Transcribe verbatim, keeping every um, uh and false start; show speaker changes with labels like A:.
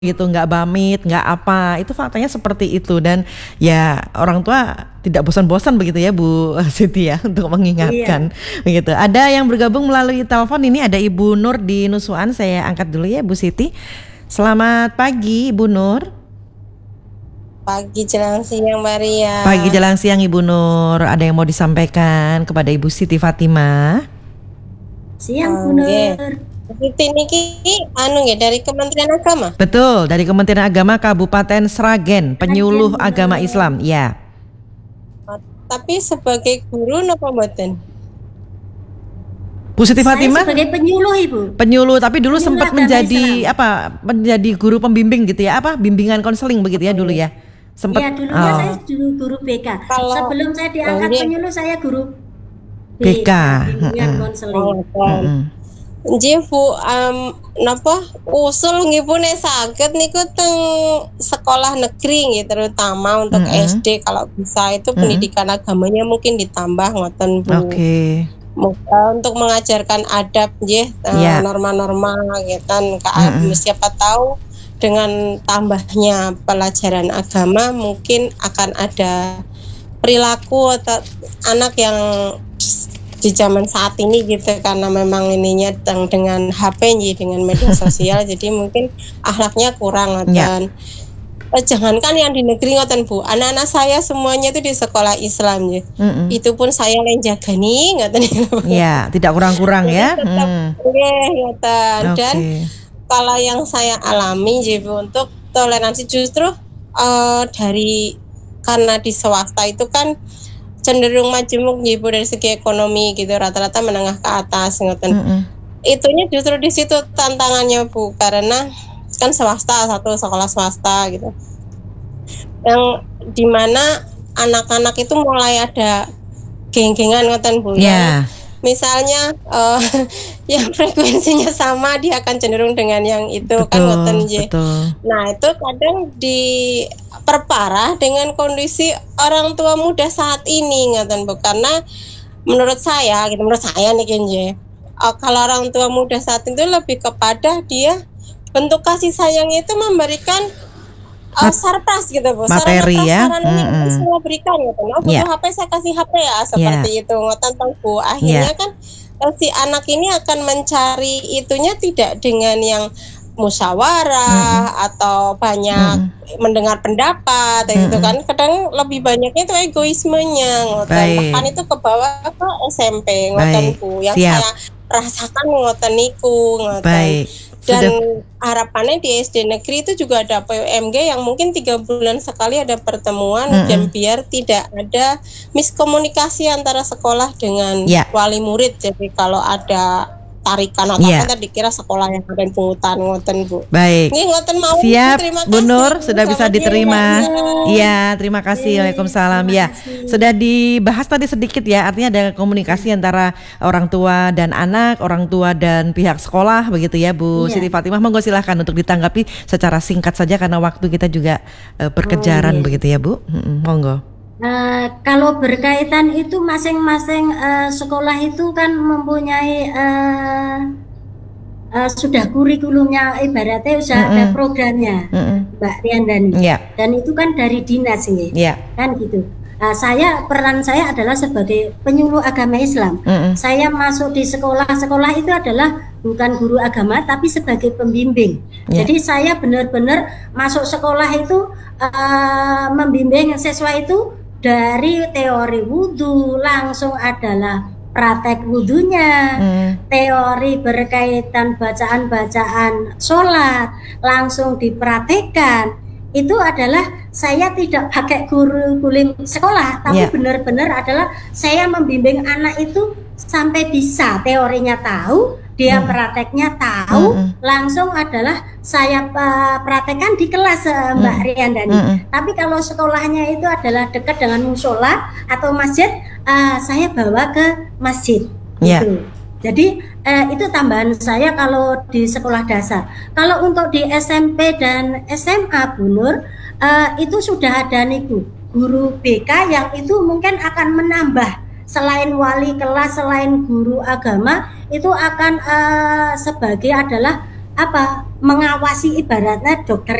A: gitu, nggak pamit, nggak apa, itu faktanya seperti itu. Dan ya orang tua tidak bosan-bosan begitu ya Bu Siti ya untuk mengingatkan.
B: Iya.
A: Begitu. Ada yang bergabung melalui telepon, ini ada Ibu Nur di Nusuan, saya angkat dulu ya Bu Siti. Selamat pagi Ibu Nur.
C: Pagi jelang siang Maria.
A: Pagi jelang siang Ibu Nur, ada yang mau disampaikan kepada Ibu Siti Fatimah?
B: Siang Bu
C: Oke.
B: Nur.
C: Siti niki anu nggih dari Kementerian Agama.
A: Betul, dari Kementerian Agama Kabupaten Sragen, penyuluh
B: Sragen,
A: agama
B: bener.
A: Islam, ya.
C: Tapi sebagai guru napa mboten?
A: Bu Siti
B: Saya
A: Fatimah
B: sebagai penyuluh Ibu.
A: penyuluh, tapi dulu
B: Penyuluh
A: sempat
B: agama
A: menjadi
B: Islam.
A: apa? Menjadi guru pembimbing gitu ya, apa? Bimbingan konseling begitu ya dulu ya. Sempat.
B: Iya, dulunya
A: Oh,
B: saya dulu guru B K.
C: Kalau-
B: Sebelum saya diangkat
C: Oh, iya.
B: penyuluh saya guru
A: B K.
B: bimbingan
A: Mm-mm.
B: konseling.
A: mm-mm.
C: Nggih Bu, um, napa usul nggih Bu nek saged niku teng sekolah negeri nggih, terutama untuk
A: Mm-mm.
C: S D kalau bisa itu
A: Mm-mm.
C: pendidikan agamanya mungkin ditambah ngoten Bu.
A: Oke.
C: Mu- eh, untuk mengajarkan adab nggih, eh,
A: Ya.
C: norma-norma gitu kan. Ka-
A: Mm-mm.
C: siapa tahu dengan tambahnya pelajaran agama mungkin akan ada perilaku atau anak yang di zaman saat ini gitu, karena memang ininya teng- dengan H P nggih, dengan media sosial jadi mungkin akhlaknya kurang
A: Ya.
C: ngoten. Eh, jangankan yang di negeri ngoten Bu, anak-anak saya semuanya itu di sekolah Islam nggih.
A: Mm-mm.
C: Itu pun saya yang jagani ngoten.
A: Ya, tidak kurang-kurang ya.
C: Jadi tetap
A: Hmm.
C: nggih, ngoten.
A: Oke.
C: Dan kalau yang saya alami nggih Bu, untuk toleransi justru eh, dari karena di swasta itu kan cenderung majemuk nggih Bu dari segi ekonomi gitu, rata-rata menengah ke atas ngoten.
A: Mm-mm.
C: Itunya justru di situ tantangannya Bu, karena kan swasta, satu sekolah swasta gitu, yang dimana anak-anak itu mulai ada geng-gengan ngoten Bu, yang
A: Ya.
C: misalnya eh, yang frekuensinya sama dia akan cenderung dengan yang itu kan ngoten
A: Betul,
C: nggih.
A: betul.
C: Nah itu kadang diperparah dengan kondisi orang tua muda saat ini ngoten Bu, karena menurut saya gitu, menurut saya nih nggih, eh, kalau orang tua muda saat itu lebih kepada dia bentuk kasih sayang itu memberikan uh,
A: Mat-
C: surprise gitu Bu,
A: materi ya.
C: sarana ini
A: Mm-mm.
C: saya berikan gitu, oh butuh
A: Ya.
C: H P saya kasih H P ya, seperti itu ngoten toh Bu. Akhirnya
A: Ya.
C: kan eh, si anak ini akan mencari itunya tidak dengan yang musyawarah atau banyak mendengar pendapat gitu
A: Mm-mm.
C: kan, kadang lebih banyaknya itu egoismenya ngoten.
A: Baik.
C: Bahkan itu ke bawah ke S M P ngoten
A: Baik.
C: Bu, yang
A: Siap.
C: saya rasakan ngoten niku ngoten.
A: Baik.
C: Dan
A: Sudah.
C: harapannya di S D negeri itu juga ada P U M G yang mungkin tiga bulan sekali ada pertemuan,
A: Mm-mm.
C: dan biar tidak ada miskomunikasi antara sekolah dengan
A: Ya.
C: wali murid. Jadi kalau ada tarikan atau
A: Ya.
C: apa tadi kira sekolah yang ada pungutan ngoten Bu.
A: Baik.
C: Ini ngoten mau
A: Siap,
C: terima
A: Bu
C: kasih.
A: Nur, sudah bisa
C: Selamat
A: diterima.
C: siang.
A: Iya, terima kasih. Waalaikumsalam.
B: terima
A: Ya,
B: kasih.
A: sudah dibahas tadi sedikit ya. Artinya ada komunikasi antara orang tua dan anak, orang tua dan pihak sekolah, begitu ya, Bu
B: Iya.
A: Siti Fatimah. Monggo silahkan untuk ditanggapi secara singkat saja karena waktu kita juga eh, berkejaran,
B: Oh, iya.
A: begitu ya, Bu. Mm-mm, monggo.
B: Eh, kalau berkaitan itu masing-masing eh, sekolah itu kan mempunyai eh, eh, sudah kurikulumnya, ibaratnya sudah ada
A: Mm-mm.
B: programnya,
A: Mm-mm.
B: Mbak Riandani.
A: Ya,
B: Dan itu kan dari dinas ini,
A: ya.
B: kan gitu. Nah, saya peran saya adalah sebagai penyuluh agama Islam.
A: Mm-mm.
B: Saya masuk di sekolah-sekolah itu adalah bukan guru agama tapi sebagai pembimbing.
A: Ya.
B: Jadi saya benar-benar masuk sekolah itu eh, membimbing siswa itu dari teori wudhu langsung adalah praktek wudhunya,
A: Mm.
B: teori berkaitan bacaan-bacaan sholat langsung dipraktekkan. Itu adalah saya tidak pakai kurikulum sekolah, tapi
A: Ya.
B: benar-benar adalah saya membimbing anak itu sampai bisa teorinya tahu, dia
A: Hmm.
B: prakteknya tahu,
A: Mm-mm.
B: langsung adalah saya uh, praktekkan di kelas uh, Mbak
A: Mm.
B: Riandani.
A: Mm-mm.
B: Tapi kalau sekolahnya itu adalah dekat dengan musola atau masjid, uh, saya bawa ke masjid.
A: Ya.
B: Gitu. Jadi eh, itu tambahan saya kalau di sekolah dasar. Kalau untuk di S M P dan S M A, Bu Nur, eh, itu sudah ada niku guru B K yang itu mungkin akan menambah, selain wali kelas, selain guru agama, itu akan eh, sebagai adalah apa mengawasi ibaratnya dokter